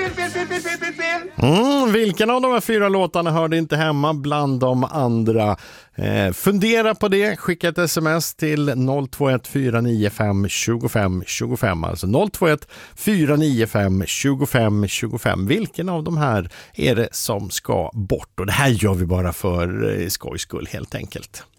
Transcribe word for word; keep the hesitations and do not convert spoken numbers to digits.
Mm, vilken av de här fyra låtarna hörde inte hemma bland de andra? Eh, fundera på det. Skicka ett sms till noll två ett fyra nio fem två fem två fem. Alltså noll två ett fyra nio fem två fem två fem. Vilken av de här är det som ska bort? Och det här gör vi bara för eh, skojs skull helt enkelt.